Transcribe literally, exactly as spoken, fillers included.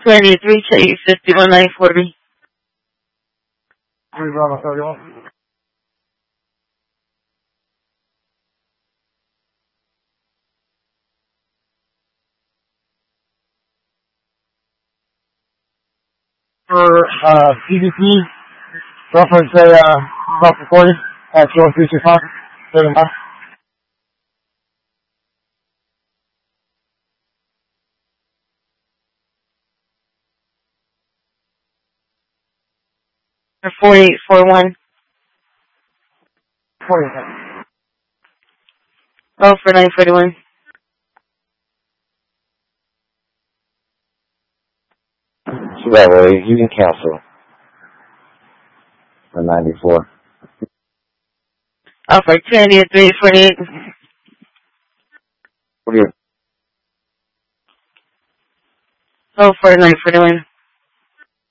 twenty-three, check fifty-one nine forty. three Bravo thirty-one. For uh, C D C, reference a uh, about recording at two oh three six five. Seven five. four eight four one. forty-seven. Oh, for nine forty-one. So that way you can cancel the ninety-four. Oh, for two ninety-three forty-eight. What do you? Oh, for nine forty-one.